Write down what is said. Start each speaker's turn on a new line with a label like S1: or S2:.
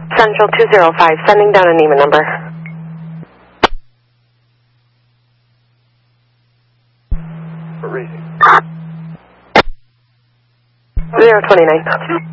S1: Central 205, sending down a NEMA number.
S2: What reason?
S1: 029.